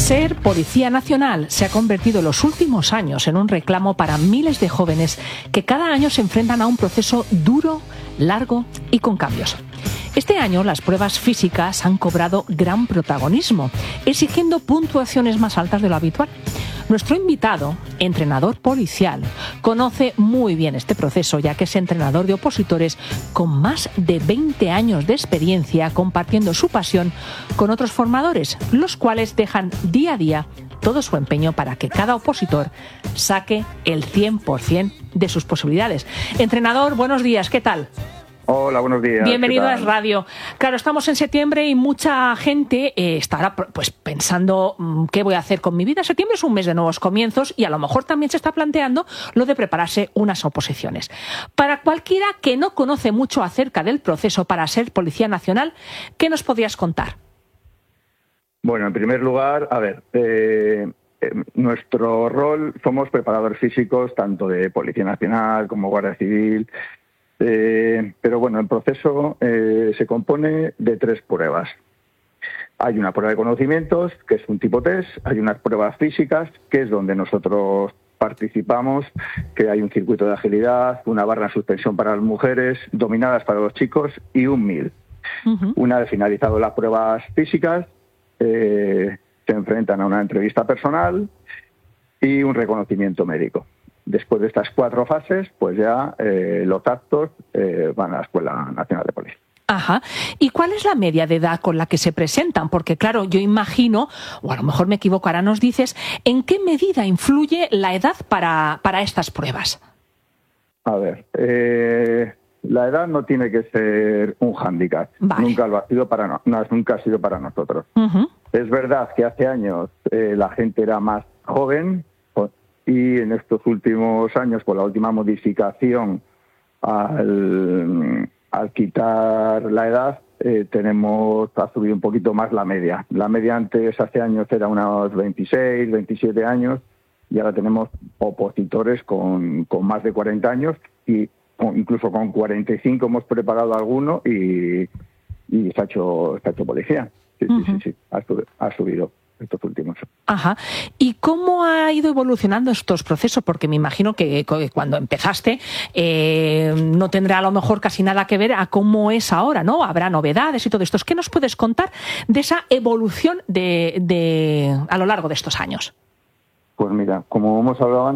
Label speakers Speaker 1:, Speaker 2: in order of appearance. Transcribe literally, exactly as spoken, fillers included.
Speaker 1: Ser Policía Nacional se ha convertido en los últimos años en un reclamo para miles de jóvenes que cada año se enfrentan a un proceso duro, largo y con cambios. Este año las pruebas físicas han cobrado gran protagonismo, exigiendo puntuaciones más altas de lo habitual. Nuestro invitado, entrenador policial, conoce muy bien este proceso, ya que es entrenador de opositores con más de veinte años de experiencia, compartiendo su pasión con otros formadores, los cuales dejan día a día todo su empeño para que cada opositor saque el cien por ciento de sus posibilidades. Entrenador, buenos días, ¿qué tal?
Speaker 2: Hola, buenos días.
Speaker 1: Bienvenido a Es Radio. Claro, estamos en septiembre y mucha gente eh, estará pues pensando mmm, qué voy a hacer con mi vida. Septiembre es un mes de nuevos comienzos y a lo mejor también se está planteando lo de prepararse unas oposiciones. Para cualquiera que no conoce mucho acerca del proceso para ser Policía Nacional, ¿qué nos podrías contar?
Speaker 2: Bueno, en primer lugar, a ver, eh, eh, nuestro rol, somos preparadores físicos tanto de Policía Nacional como Guardia Civil. Eh, pero bueno, el proceso eh, se compone de tres pruebas. Hay una prueba de conocimientos, que es un tipo test, hay unas pruebas físicas, que es donde nosotros participamos, que hay un circuito de agilidad, una barra en suspensión para las mujeres, dominadas para los chicos y un mil. Uh-huh. Una vez finalizado las pruebas físicas, eh, se enfrentan a una entrevista personal y un reconocimiento médico. Después de estas cuatro fases, pues ya eh, los actos eh, van a la Escuela Nacional de Policía.
Speaker 1: Ajá. ¿Y cuál es la media de edad con la que se presentan? Porque claro, yo imagino, o a lo mejor me equivoco, ahora nos dices, ¿en qué medida influye la edad para, para estas pruebas?
Speaker 2: A ver, eh, la edad no tiene que ser un hándicap. Vale. Nunca lo ha sido para no, no, nunca ha sido para nosotros. Uh-huh. Es verdad que hace años eh, la gente era más joven. Y en estos últimos años, con la última modificación al, al quitar la edad, eh, tenemos ha subido un poquito más la media. La media antes, hace años, era unos veintiséis, veintisiete años, y ahora tenemos opositores con, con más de cuarenta años, y con, incluso con cuarenta y cinco hemos preparado alguno y, y se ha hecho, se ha hecho policía. Sí, uh-huh. sí, sí, sí, ha subido. Ha subido. Estos últimos.
Speaker 1: Ajá. ¿Y cómo ha ido evolucionando estos procesos? Porque me imagino que cuando empezaste eh, no tendrá a lo mejor casi nada que ver a cómo es ahora, ¿no? Habrá novedades y todo esto. ¿Qué nos puedes contar de esa evolución de, de a lo largo de estos años?
Speaker 2: Pues mira, como hemos hablado